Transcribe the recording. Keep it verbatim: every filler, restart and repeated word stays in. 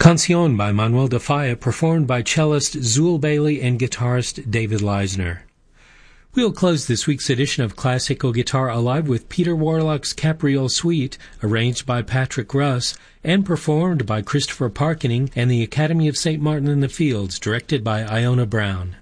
Canción by Manuel de Falla, performed by cellist Zool Bailey and guitarist David Leisner. We'll close this week's edition of Classical Guitar Alive with Peter Warlock's Capriole Suite, arranged by Patrick Russ and performed by Christopher Parkening and the Academy of Saint Martin in the Fields, directed by Iona Brown.